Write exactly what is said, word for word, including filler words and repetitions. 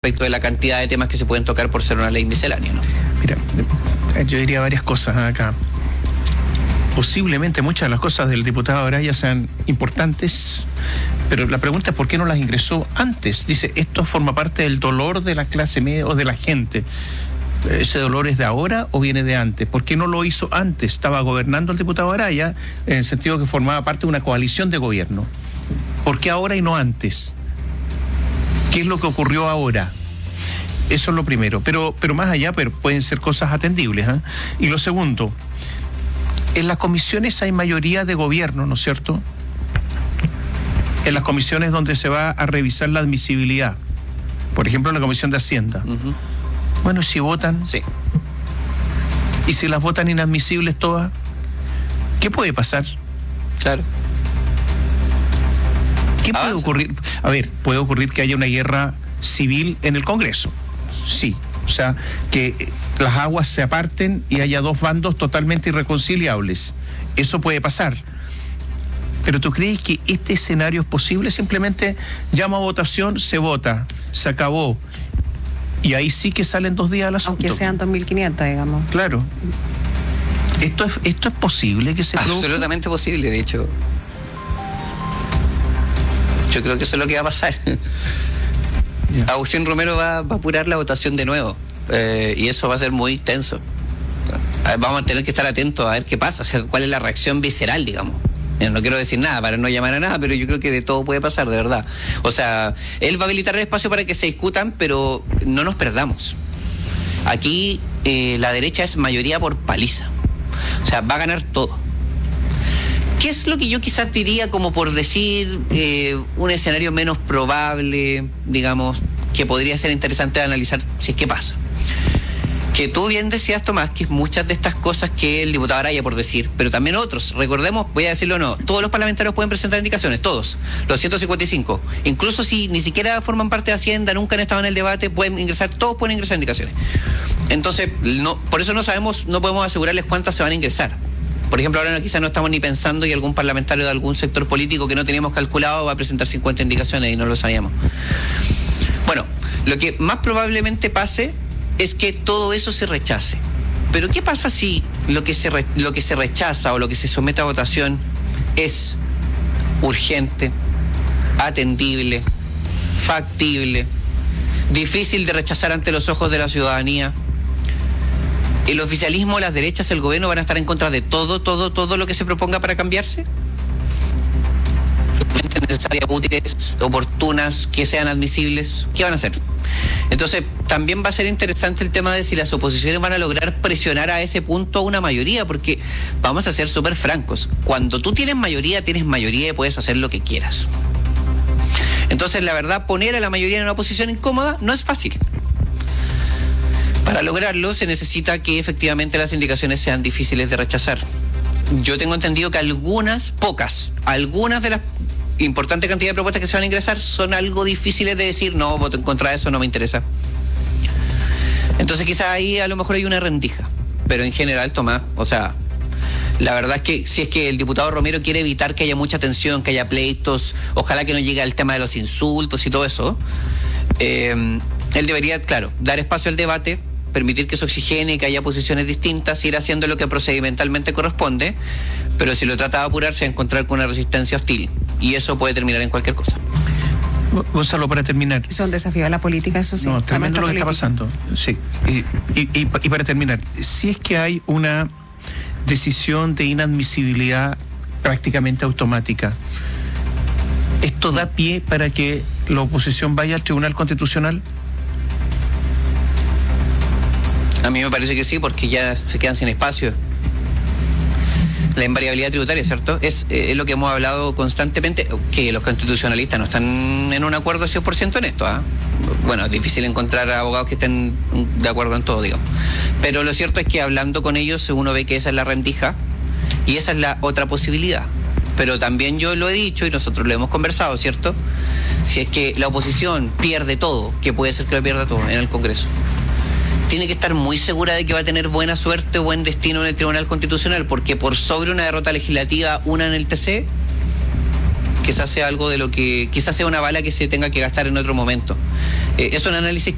respecto de la cantidad de temas que se pueden tocar por ser una ley miscelánea, ¿no? Mira, yo diría varias cosas acá. Posiblemente muchas de las cosas del diputado Araya sean importantes, pero la pregunta es por qué no las ingresó antes. Dice, esto forma parte del dolor de la clase media o de la gente. ¿Ese dolor es de ahora o viene de antes? ¿Por qué no lo hizo antes? Estaba gobernando el diputado Araya en el sentido que formaba parte de una coalición de gobierno. ¿Por qué ahora y no antes? ¿Qué es lo que ocurrió ahora? Eso es lo primero. Pero, pero más allá, pero pueden ser cosas atendibles, ¿eh? Y lo segundo, en las comisiones hay mayoría de gobierno, ¿no es cierto? En las comisiones donde se va a revisar la admisibilidad. Por ejemplo, en la Comisión de Hacienda. Uh-huh. Bueno, si votan, sí. Y si las votan inadmisibles todas, ¿qué puede pasar? Claro. ¿Qué Avanza. puede ocurrir? A ver, puede ocurrir que haya una guerra civil en el Congreso. Sí. O sea, que las aguas se aparten y haya dos bandos totalmente irreconciliables. Eso puede pasar. Pero ¿tú crees que este escenario es posible? Simplemente llama a votación, se vota, se acabó. Y ahí sí que salen dos días al asunto. Aunque sean dos mil quinientos, digamos. Claro. ¿Esto es, esto es posible que se produzca? Absolutamente posible, de hecho. Yo creo que eso es lo que va a pasar. Yeah. Agustín Romero va, va a apurar la votación de nuevo. Eh, y eso va a ser muy tenso. Vamos a tener que estar atentos a ver qué pasa. O sea, cuál es la reacción visceral, digamos. No quiero decir nada para no llamar a nada, pero yo creo que de todo puede pasar, de verdad. O sea, él va a habilitar el espacio para que se discutan, pero no nos perdamos. Aquí eh, la derecha es mayoría por paliza. O sea, va a ganar todo. ¿Qué es lo que yo quizás diría como por decir eh, un escenario menos probable, digamos, que podría ser interesante de analizar si es que pasa? Que tú bien decías, Tomás, que muchas de estas cosas que el diputado Araya, por decir, pero también otros, recordemos, voy a decirlo o no, todos los parlamentarios pueden presentar indicaciones, todos, los ciento cincuenta y cinco, incluso si ni siquiera forman parte de Hacienda, nunca han estado en el debate, pueden ingresar, todos pueden ingresar indicaciones. Entonces, no, por eso no sabemos, no podemos asegurarles cuántas se van a ingresar. Por ejemplo, ahora quizás no estamos ni pensando y algún parlamentario de algún sector político que no teníamos calculado va a presentar cincuenta indicaciones y no lo sabíamos. Bueno, lo que más probablemente pase es que todo eso se rechace. Pero ¿qué pasa si lo que se re, lo que se rechaza o lo que se somete a votación es urgente, atendible, factible, difícil de rechazar ante los ojos de la ciudadanía? ¿El oficialismo, las derechas, el gobierno van a estar en contra de todo, todo, todo lo que se proponga para cambiarse? ¿Necesarias, útiles, oportunas, que sean admisibles? ¿Qué van a hacer? Entonces, también va a ser interesante el tema de si las oposiciones van a lograr presionar a ese punto a una mayoría, porque vamos a ser súper francos. Cuando tú tienes mayoría, tienes mayoría y puedes hacer lo que quieras. Entonces, la verdad, poner a la mayoría en una posición incómoda no es fácil. Para lograrlo se necesita que efectivamente las indicaciones sean difíciles de rechazar. Yo tengo entendido que algunas, pocas, algunas de las importantes cantidades de propuestas que se van a ingresar son algo difíciles de decir, no, voto en contra de eso, no me interesa. Entonces quizás ahí a lo mejor hay una rendija. Pero en general, Tomás, o sea, la verdad es que si es que el diputado Romero quiere evitar que haya mucha tensión, que haya pleitos, ojalá que no llegue al tema de los insultos y todo eso, eh, él debería, claro, dar espacio al debate, permitir que eso oxigene, que haya posiciones distintas, ir haciendo lo que procedimentalmente corresponde, pero si lo trata de apurar se va a encontrar con una resistencia hostil y eso puede terminar en cualquier cosa. Gonzalo, para terminar. Es un desafío de la política, eso sí. No, tremendo lo que está pasando. Sí. Y, y, y, y para terminar, si es que hay una decisión de inadmisibilidad prácticamente automática, ¿esto da pie para que la oposición vaya al Tribunal Constitucional? A mí me parece que sí, porque ya se quedan sin espacio. La invariabilidad tributaria, ¿cierto? Es, eh, es lo que hemos hablado constantemente, que los constitucionalistas no están en un acuerdo cien por ciento en esto. ¿eh? Bueno, es difícil encontrar abogados que estén de acuerdo en todo, digo. Pero lo cierto es que hablando con ellos uno ve que esa es la rendija y esa es la otra posibilidad. Pero también yo lo he dicho y nosotros lo hemos conversado, ¿cierto? Si es que la oposición pierde todo, que puede ser que lo pierda todo en el Congreso, tiene que estar muy segura de que va a tener buena suerte o buen destino en el Tribunal Constitucional, porque por sobre una derrota legislativa, una en el T C, quizás sea algo de lo que, quizás sea una bala que se tenga que gastar en otro momento. Eh, es un análisis